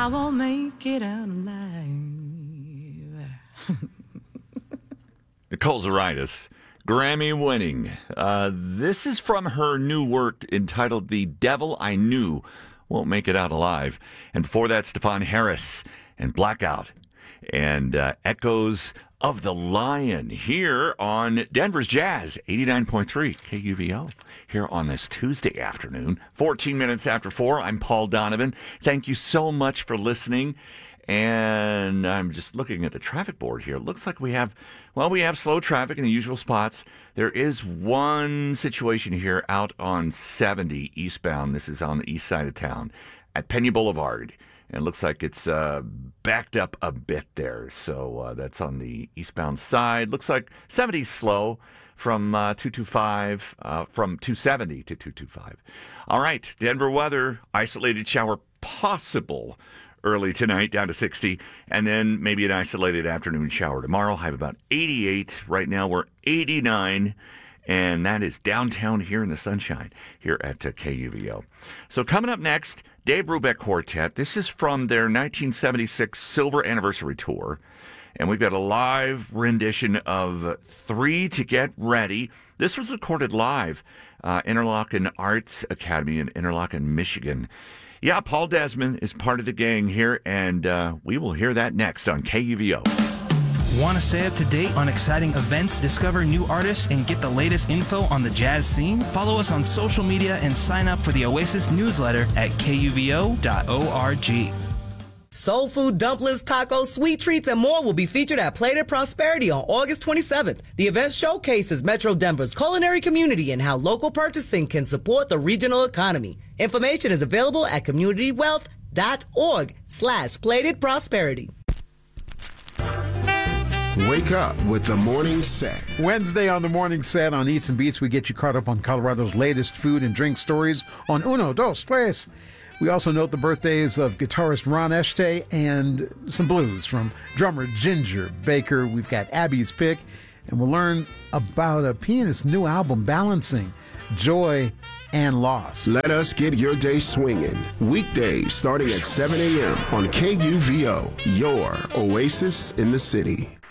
I won't make it out alive. Nicole Zaritis, Grammy winning. This is from her new work entitled The Devil I Knew Won't Make It Out Alive. And before that, Stefan Harris and Blackout. And Echoes of the Lion here on Denver's Jazz, 89.3 KUVO. Here on this Tuesday afternoon, 14 minutes after 4. I'm Paul Donovan. Thank you so much for listening. And I'm just looking at the traffic board here. It looks like we have slow traffic in the usual spots. There is one situation here out on 70 eastbound. This is on the east side of town at Pena Boulevard. And it looks like it's backed up a bit there. So that's on the eastbound side. Looks like 70's slow from 225, from 270 to 225. All right, Denver weather, isolated shower possible early tonight, down to 60, and then maybe an isolated afternoon shower tomorrow. High of about 88. Right now we're 89, and that is downtown here in the sunshine here at KUVO. So coming up next, Dave Brubeck Quartet. This is from their 1976 Silver Anniversary Tour, and we've got a live rendition of Three to Get Ready. This was recorded live, Interlochen Arts Academy in Interlochen, Michigan. Yeah, Paul Desmond is part of the gang here, and we will hear that next on KUVO. Want to stay up to date on exciting events, discover new artists, and get the latest info on the jazz scene? Follow us on social media and sign up for the Oasis newsletter at kuvo.org. Soul food, dumplings, tacos, sweet treats, and more will be featured at Plated Prosperity on August 27th. The event showcases Metro Denver's culinary community and how local purchasing can support the regional economy. Information is available at communitywealth.org/Plated Prosperity. Wake up with the Morning Set. Wednesday on the Morning Set on Eats and Beats, we get you caught up on Colorado's latest food and drink stories on Uno, Dos, Tres. We also note the birthdays of guitarist Ron Este and some blues from drummer Ginger Baker. We've got Abby's Pick, and we'll learn about a pianist's new album, Balancing Joy and Loss. Let us get your day swinging. Weekdays starting at 7 a.m. on KUVO, your Oasis in the city.